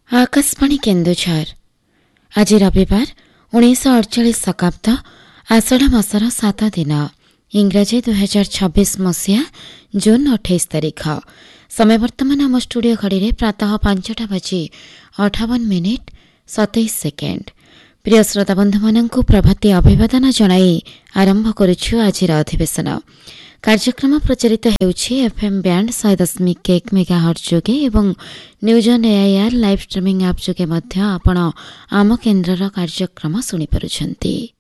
आकाशवाणी केन्दुझर आज रविवार 1948 शताब्द आषाढ़ मासर 7 दिन इंग्राजी 2026 मसीहा जून 28 तारिख। समय वर्तमान आम स्टूडियो घड़ी में प्रातः 5:58 प्रिय श्रोता बंधु मानू प्रभाती अभिवादन जनाई आरंभ करुछु आज अधिवेशन। कार्यक्रम प्रचारित हेउछि एफएम बैंड 100.1 मेगाहर्ट्ज जोगे एवं news on AIR live streaming app जोगे मध्य आपण आम केन्द्रर कार्यक्रम सुनि पारुछंती।